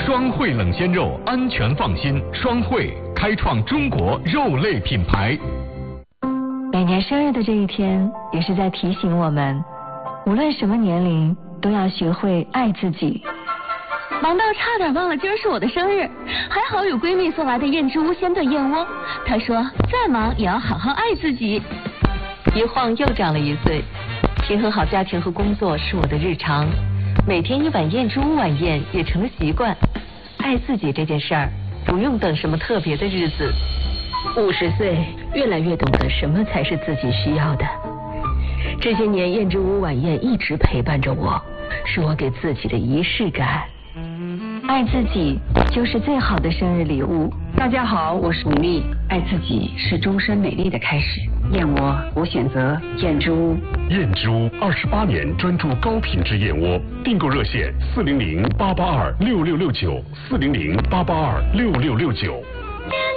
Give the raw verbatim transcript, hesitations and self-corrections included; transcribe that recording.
双汇冷鲜肉，安全放心。双汇开创中国肉类品牌。 每年生日的这一天，也是在提醒我们，无论什么年龄，都要学会爱自己。 忙到差点忘了今儿是我的生日，还好有闺蜜送来的燕之屋鲜炖燕窝。她说再忙也要好好爱自己。 一晃又长了一岁，平衡好家庭和工作是我的日常，每天一碗燕之屋晚宴也成了习惯。爱自己这件事儿，不用等什么特别的日子。 五十岁，越来越懂得什么才是自己需要的。这些年，燕之屋晚宴一直陪伴着我，是我给自己的仪式感。 爱自己就是最好的生日礼物。 大家好，我是米粒。爱自己是终身美丽的开始。燕窝，我选择燕之屋。 燕之屋二十八年专注高品质燕窝，订购热线四零零八八二六六六九四零零八八二六六六九。